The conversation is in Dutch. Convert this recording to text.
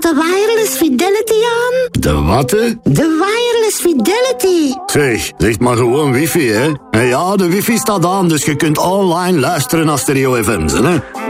de wireless fidelity aan? De watte? De wireless fidelity. Zeg, zegt maar gewoon wifi, hè? En ja, de wifi staat aan, dus je kunt online luisteren naar Stereo FM, hè?